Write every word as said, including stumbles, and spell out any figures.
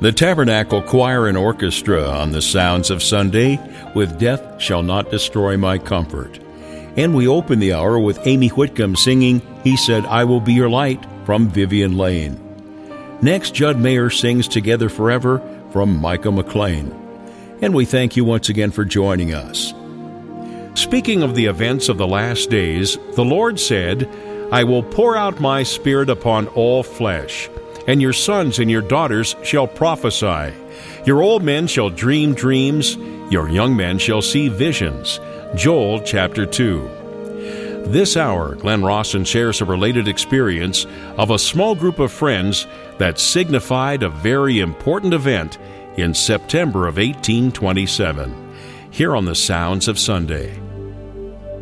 The Tabernacle Choir and Orchestra on the Sounds of Sunday with Death Shall Not Destroy My Comfort. And we open the hour with Amy Whitcomb singing He Said, I Will Be Your Light from Vivian Lane. Next, Judd Mayer sings Together Forever from Micah McLean. And we thank you once again for joining us. Speaking of the events of the last days, the Lord said, I will pour out my Spirit upon all flesh, and your sons and your daughters shall prophesy. Your old men shall dream dreams, your young men shall see visions. Joel chapter two. This hour, Glenn Rawson shares a related experience of a small group of friends that signified a very important event in September of eighteen twenty-seven. Here on the Sounds of Sunday.